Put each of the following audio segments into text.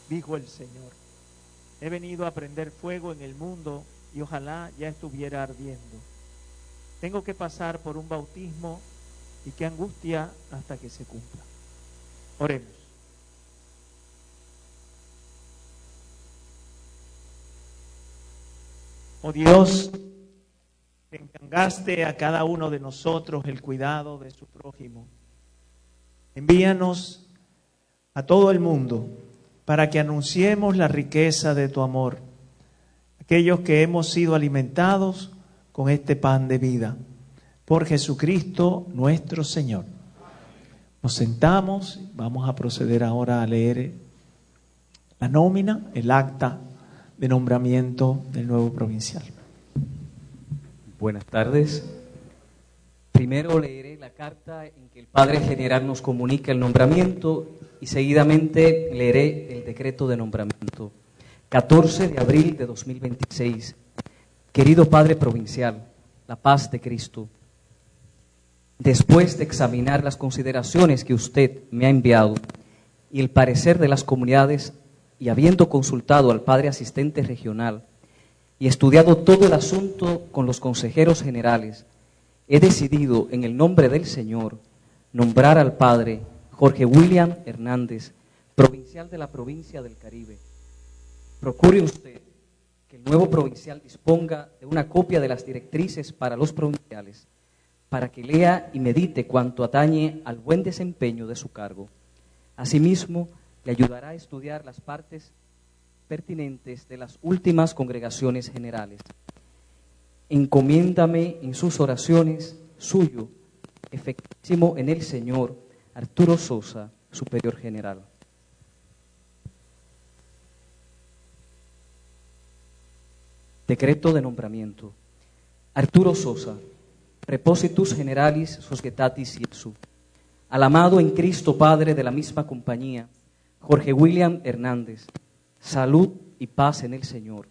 dijo el Señor. He venido a prender fuego en el mundo y ojalá ya estuviera ardiendo. Tengo que pasar por un bautismo y qué angustia hasta que se cumpla. Oremos. Oh Dios, que encargaste a cada uno de nosotros el cuidado de su prójimo, envíanos a todo el mundo para que anunciemos la riqueza de tu amor, aquellos que hemos sido alimentados con este pan de vida, por Jesucristo nuestro Señor. Nos sentamos, vamos a proceder ahora a leer la nómina, el acta de nombramiento del nuevo provincial. Buenas tardes. Primero leeré la carta en que el Padre General nos comunica el nombramiento y seguidamente leeré el decreto de nombramiento. 14 de abril de 2026. Querido Padre Provincial, la paz de Cristo. Después de examinar las consideraciones que usted me ha enviado y el parecer de las comunidades y habiendo consultado al Padre Asistente Regional y estudiado todo el asunto con los consejeros generales, he decidido en el nombre del Señor nombrar al Padre Jorge William Hernández, provincial de la provincia del Caribe. Procure usted que el nuevo provincial disponga de una copia de las directrices para los provinciales, para que lea y medite cuanto atañe al buen desempeño de su cargo. Asimismo, le ayudará a estudiar las partes pertinentes de las últimas congregaciones generales. Encomiéndame en sus oraciones, suyo, efectivísimo en el Señor, Arturo Sosa, Superior General. Decreto de nombramiento. Arturo Sosa, Prepositus Generalis Societatis Ipsu. Al amado en Cristo Padre de la misma compañía, Jorge William Hernández, salud y paz en el Señor.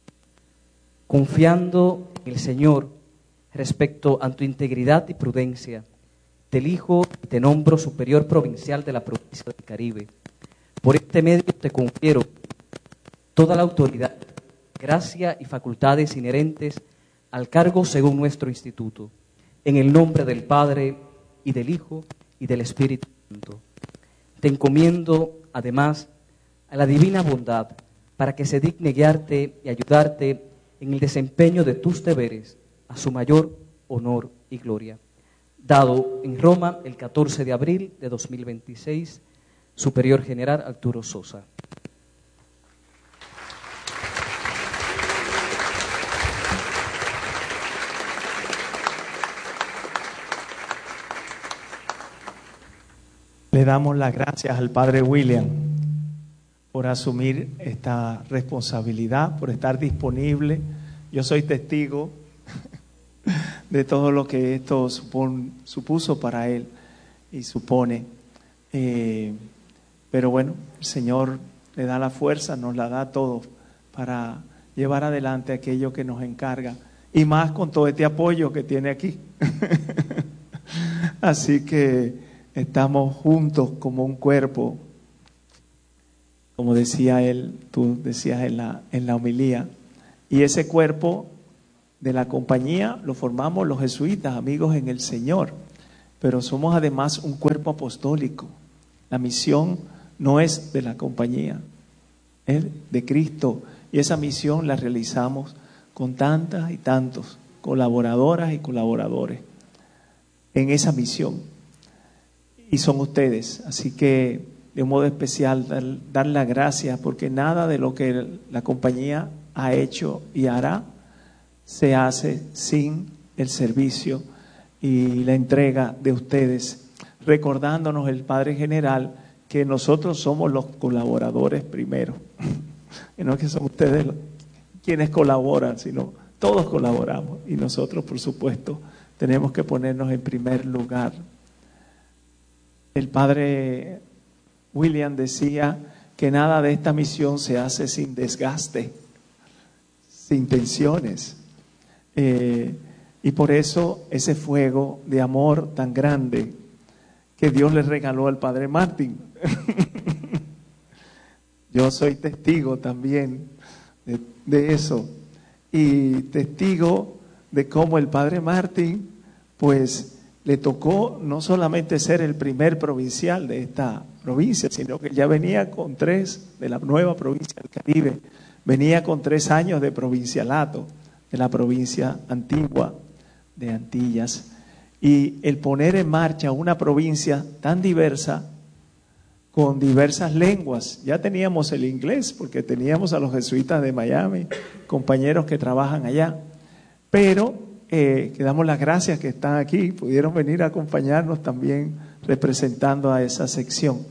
Confiando en el Señor respecto a tu integridad y prudencia, te elijo y te nombro superior provincial de la provincia del Caribe. Por este medio te confiero toda la autoridad, gracia y facultades inherentes al cargo según nuestro instituto, en el nombre del Padre y del Hijo y del Espíritu Santo. Te encomiendo, además, a la divina bondad para que se digne guiarte y ayudarte en el desempeño de tus deberes a su mayor honor y gloria. Dado en Roma el 14 de abril de 2026, Superior General Arturo Sosa. Le damos las gracias al Padre William por asumir esta responsabilidad, por estar disponible. Yo soy testigo de todo lo que esto supuso para él y supone. Pero bueno, el Señor le da la fuerza, nos la da a todos para llevar adelante aquello que nos encarga. Y más con todo este apoyo que tiene aquí. Así que estamos juntos como un cuerpo, como decía él, tú decías en la homilía, y ese cuerpo de la compañía lo formamos los jesuitas, amigos en el Señor, pero somos además un cuerpo apostólico. La misión no es de la compañía, es de Cristo, y esa misión la realizamos con tantas y tantos colaboradoras y colaboradores en esa misión. Y son ustedes, así que de un modo especial dar las gracias, porque nada de lo que la compañía ha hecho y hará se hace sin el servicio y la entrega de ustedes, recordándonos el Padre General que nosotros somos los colaboradores primero, y no es que son ustedes quienes colaboran, sino todos colaboramos, y nosotros por supuesto tenemos que ponernos en primer lugar. El Padre William decía que nada de esta misión se hace sin desgaste, sin tensiones. Y por eso ese fuego de amor tan grande que Dios le regaló al Padre Martín. Yo soy testigo también de eso. Y testigo de cómo el padre Martín, pues, le tocó no solamente ser el primer provincial de esta provincia, sino que ya venía con 3 de la nueva provincia del Caribe, venía con 3 años de provincialato de la provincia antigua de Antillas. Y el poner en marcha una provincia tan diversa, con diversas lenguas. Ya teníamos el inglés, porque teníamos a los jesuitas de Miami, compañeros que trabajan allá, pero que damos las gracias que están aquí, pudieron venir a acompañarnos también representando a esa sección.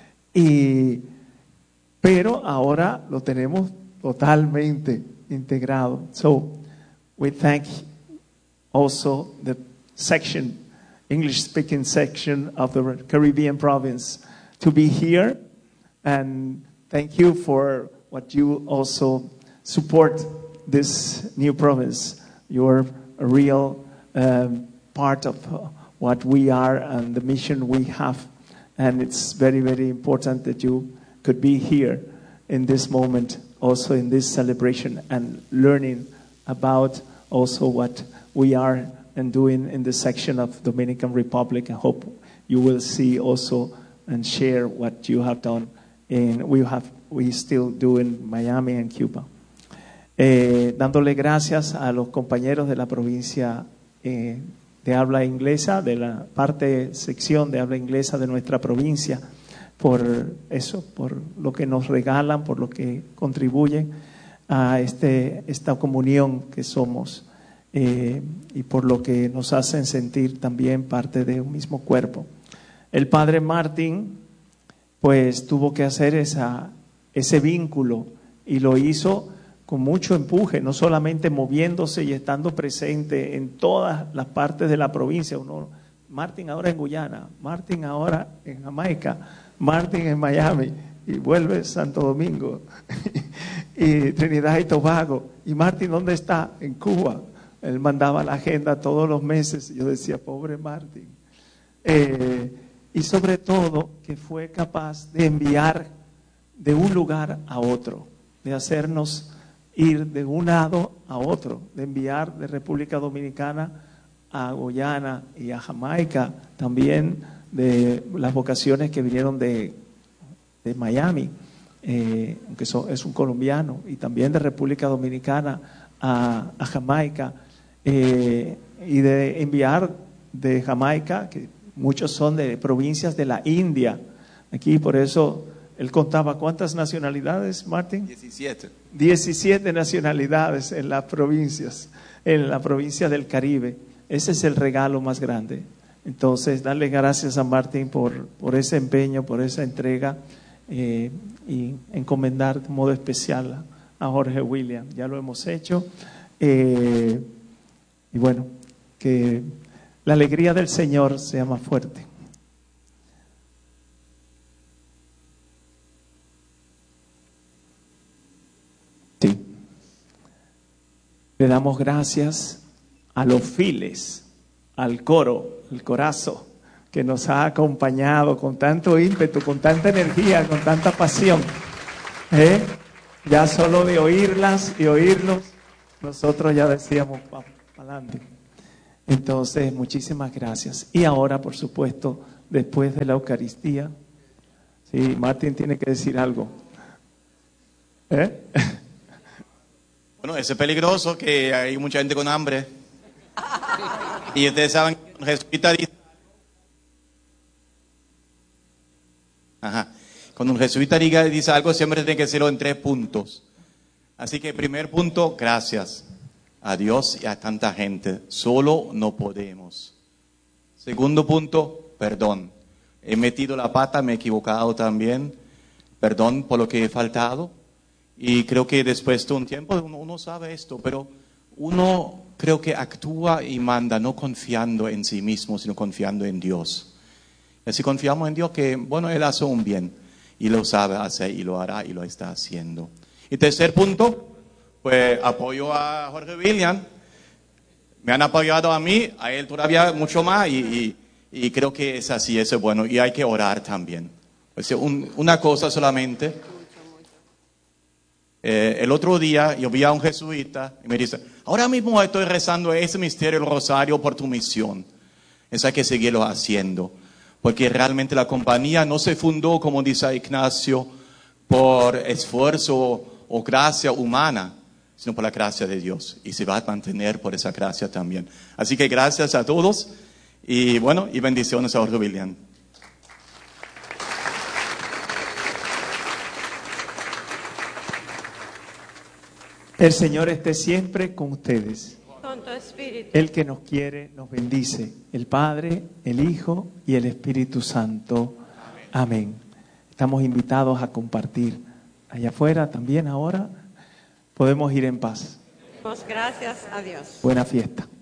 Pero ahora lo tenemos totalmente integrado. So, we thank also the section, English-speaking section of the Caribbean province, to be here, and thank you for what you also support this new province. You're a real part of what we are and the mission we have, and it's very, very important that you could be here in this moment, also in this celebration, and learning about also what we are and doing in the section of Dominican Republic. I hope you will see also and share what you have done and we still do in Miami and Cuba. Dándole gracias a los compañeros de la provincia de habla inglesa, de la sección de habla inglesa de nuestra provincia, por eso, por lo que nos regalan, por lo que contribuyen a esta comunión que somos, y por lo que nos hacen sentir también parte de un mismo cuerpo. El padre Martín, pues, tuvo que hacer ese vínculo, y lo hizo con mucho empuje, no solamente moviéndose y estando presente en todas las partes de la provincia. Martín ahora en Guyana, Martín ahora en Jamaica, Martín en Miami, y vuelve Santo Domingo, y Trinidad y Tobago. ¿Y Martín dónde está? En Cuba. Él mandaba la agenda todos los meses, y yo decía, pobre Martín. Y sobre todo que fue capaz de enviar de un lugar a otro, de hacernos ir de un lado a otro, de enviar de República Dominicana a Guyana y a Jamaica, también de las vocaciones que vinieron de Miami, aunque es un colombiano, y también de República Dominicana a Jamaica, y de enviar de Jamaica, que muchos son de provincias de la India. Aquí, por eso, él contaba ¿cuántas nacionalidades, Martín? 17 nacionalidades en las provincias, en la provincia del Caribe. Ese es el regalo más grande. Entonces, darle gracias a Martín por ese empeño, por esa entrega, y encomendar de modo especial a Jorge William. Ya lo hemos hecho. Y bueno, que la alegría del Señor sea más fuerte. Sí. Le damos gracias a los files, al coro, el corazo, que nos ha acompañado con tanto ímpetu, con tanta energía, con tanta pasión. Ya solo de oírlas y oírlos, nosotros ya decíamos, vamos, adelante. Entonces, muchísimas gracias. Y ahora, por supuesto, después de la Eucaristía, sí, Martín tiene que decir algo. Bueno, eso es peligroso, que hay mucha gente con hambre. Y ustedes saben que un jesuita dice... Cuando un jesuita dice algo, siempre tiene que hacerlo en 3 puntos. Así que primer punto, gracias a Dios y a tanta gente. Solo no podemos. Segundo punto, perdón. He metido la pata, me he equivocado también. Perdón por lo que he faltado. Y creo que después de un tiempo uno sabe esto, pero uno creo que actúa y manda no confiando en sí mismo, sino confiando en Dios. Y así confiamos en Dios que, bueno, Él hace un bien y lo sabe hacer y lo hará y lo está haciendo. Y tercer punto, pues apoyo a Jorge William. Me han apoyado a mí, a él todavía mucho más y creo que es así, eso es bueno. Y hay que orar también. O sea, una cosa solamente. El otro día yo vi a un jesuita y me dice, ahora mismo estoy rezando ese misterio del rosario por tu misión. Eso hay que seguirlo haciendo, porque realmente la compañía no se fundó, como dice Ignacio, por esfuerzo o gracia humana, sino por la gracia de Dios. Y se va a mantener por esa gracia también. Así que gracias a todos y bueno, y bendiciones a Jorge William. El Señor esté siempre con ustedes. Con tu espíritu. El que nos quiere nos bendice, el Padre, el Hijo y el Espíritu Santo. Amén. Estamos invitados a compartir. Allá afuera también ahora podemos ir en paz. Gracias a Dios. Buena fiesta.